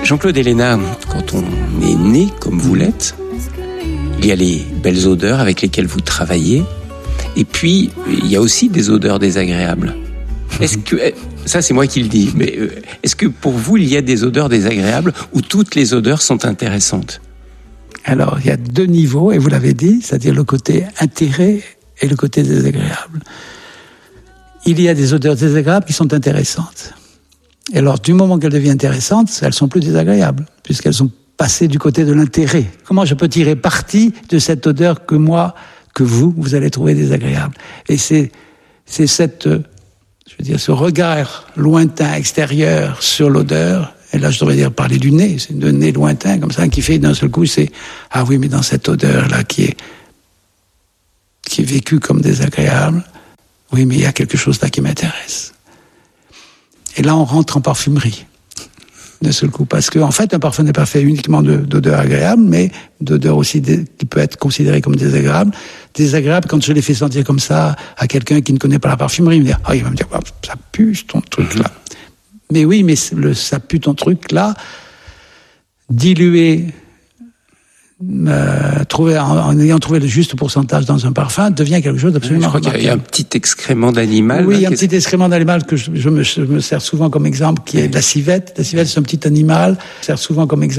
Jean-Claude Héléna, quand on est né comme vous l'êtes, il y a les belles odeurs avec lesquelles vous travaillez, et puis il y a aussi des odeurs désagréables. Est-ce que, ça c'est moi qui le dis, mais est-ce que pour vous il y a des odeurs désagréables ou toutes les odeurs sont intéressantes ? Alors il y a deux niveaux, et vous l'avez dit, c'est-à-dire le côté intérêt et le côté désagréable. Il y a des odeurs désagréables qui sont intéressantes. Et alors, du moment qu'elles deviennent intéressantes, elles sont plus désagréables, puisqu'elles sont passées du côté de l'intérêt. Comment je peux tirer parti de cette odeur que moi, que vous allez trouver désagréable? Et c'est cette, je veux dire, ce regard lointain, extérieur sur l'odeur. Et là, je devrais dire parler du nez. C'est le nez lointain, comme ça, qui fait d'un seul coup, c'est, ah oui, mais dans cette odeur-là, qui est vécue comme désagréable, oui, mais il y a quelque chose là qui m'intéresse. Et là, on rentre en parfumerie, d'un seul coup. Parce qu'en fait, un parfum n'est pas fait uniquement d'odeurs agréables, mais d'odeurs aussi qui peut être considérée comme désagréable. Désagréable quand je les fais sentir comme ça à quelqu'un qui ne connaît pas la parfumerie. Il va me dire, oh, ça pue ton truc-là. Mais oui, mais ça pue ton truc-là, dilué, en ayant trouvé le juste pourcentage dans un parfum, devient quelque chose d'absolument remarquable. Il y a un petit excrément d'animal. Oui, il y a un petit excrément d'animal que je me sers souvent comme exemple, qui est la civette. La civette, c'est un petit animal, je me sers souvent comme exemple.